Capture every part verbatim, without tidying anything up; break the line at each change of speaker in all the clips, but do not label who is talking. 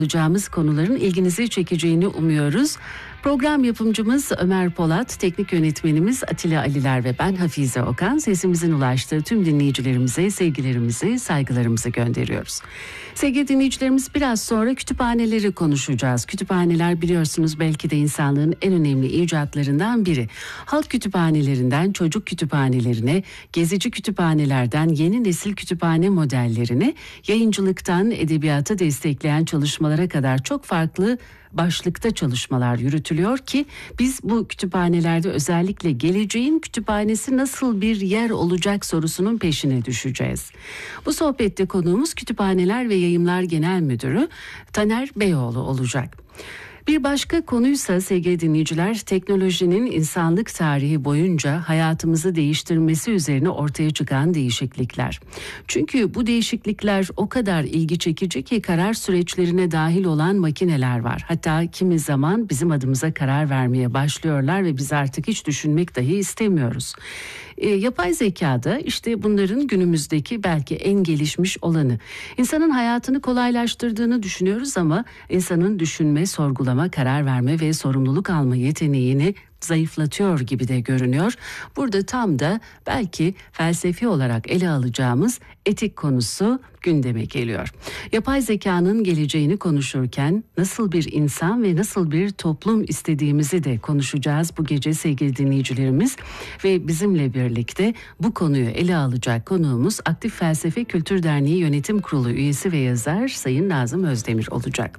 olacağımız konuların ilginizi çekeceğini umuyoruz. Program yapımcımız Ömer Polat, teknik yönetmenimiz Atilla Aliler ve ben Hafize Okan. Sesimizin ulaştığı tüm dinleyicilerimize sevgilerimizi, saygılarımızı gönderiyoruz. Sevgili dinleyicilerimiz, biraz sonra kütüphaneleri konuşacağız. Kütüphaneler biliyorsunuz belki de insanlığın en önemli icatlarından biri. Halk kütüphanelerinden çocuk kütüphanelerine, gezici kütüphanelerden yeni nesil kütüphane modellerine, yayıncılıktan edebiyatı destekleyen çalışmalara kadar çok farklı başlıkta çalışmalar yürütülüyor ki biz bu kütüphanelerde özellikle geleceğin kütüphanesi nasıl bir yer olacak sorusunun peşine düşeceğiz. Bu sohbette konuğumuz Kütüphaneler ve Yayımlar Genel Müdürü Taner Beyoğlu olacak. Bir başka konuysa sevgili dinleyiciler, teknolojinin insanlık tarihi boyunca hayatımızı değiştirmesi üzerine ortaya çıkan değişiklikler. Çünkü bu değişiklikler o kadar ilgi çekici ki karar süreçlerine dahil olan makineler var. Hatta kimi zaman bizim adımıza karar vermeye başlıyorlar ve biz artık hiç düşünmek dahi istemiyoruz. E, yapay zekada işte bunların günümüzdeki belki en gelişmiş olanı. İnsanın hayatını kolaylaştırdığını düşünüyoruz ama insanın düşünme, sorgulama, karar verme ve sorumluluk alma yeteneğini zayıflatıyor gibi de görünüyor. Burada tam da belki felsefi olarak ele alacağımız etik konusu gündeme geliyor. Yapay zekanın geleceğini konuşurken nasıl bir insan ve nasıl bir toplum istediğimizi de konuşacağız bu gece sevgili dinleyicilerimiz. Ve bizimle birlikte bu konuyu ele alacak konuğumuz Aktif Felsefe Kültür Derneği Yönetim Kurulu üyesi ve yazar Sayın Nazım Özdemir olacak.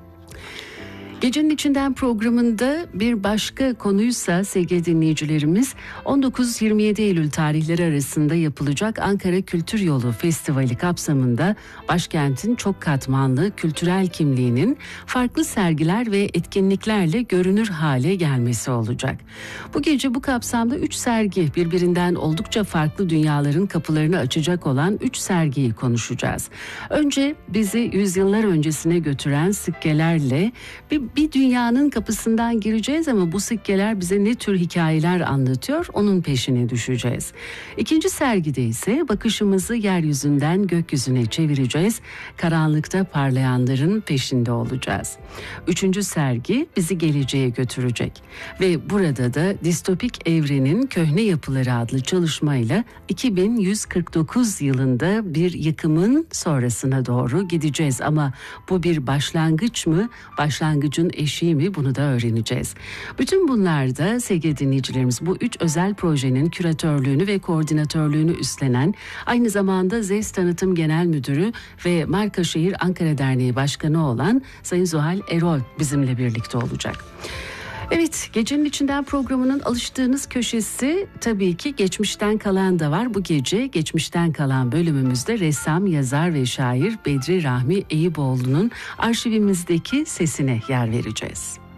Gecenin içinden programında bir başka konuysa sevgili dinleyicilerimiz on dokuz yirmi yedi Eylül tarihleri arasında yapılacak Ankara Kültür Yolu Festivali kapsamında başkentin çok katmanlı kültürel kimliğinin farklı sergiler ve etkinliklerle görünür hale gelmesi olacak. Bu gece bu kapsamda üç sergi, birbirinden oldukça farklı dünyaların kapılarını açacak olan üç sergiyi konuşacağız. Önce bizi yüzyıllar öncesine götüren sikkelerle bir Bir dünyanın kapısından gireceğiz ama bu sikkeler bize ne tür hikayeler anlatıyor, onun peşine düşeceğiz. İkinci sergide ise bakışımızı yeryüzünden gökyüzüne çevireceğiz. Karanlıkta parlayanların peşinde olacağız. Üçüncü sergi bizi geleceğe götürecek. Ve burada da Distopik Evrenin Köhne Yapıları adlı çalışmayla iki bin yüz kırk dokuz yılında bir yıkımın sonrasına doğru gideceğiz. Ama bu bir başlangıç mı? Başlangıcın eşiği mi? Bunu da öğreneceğiz. Bütün bunlarda sevgili dinleyicilerimiz bu üç özel projenin küratörlüğünü ve koordinatörlüğünü üstlenen, aynı zamanda ZES Tanıtım Genel Müdürü ve Markaşehir Ankara Derneği Başkanı olan Sayın Zuhal Erol bizimle birlikte olacak. Evet, gecenin içinden programının alıştığınız köşesi tabii ki geçmişten kalan da var. Bu gece geçmişten kalan bölümümüzde ressam, yazar ve şair Bedri Rahmi Eyüboğlu'nun arşivimizdeki sesine yer vereceğiz.